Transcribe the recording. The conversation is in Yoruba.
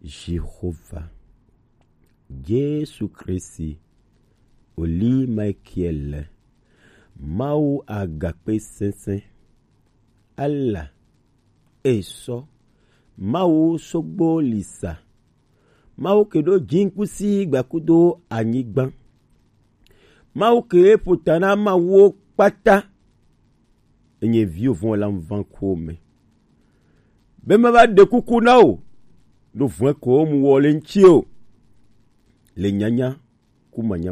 Jéhovah, Jésus Christ, Oli Michael, Mau agape sensen, Allah, Eso, Mau sogbo lisa, Mau kedo jinkusi gbakudo anyigban, Mau ke putana mawo pata, enye vieux vont l'envant kome. Bema ba de kuku nao, no vont ko mu wolenchio, le nyanya kumanya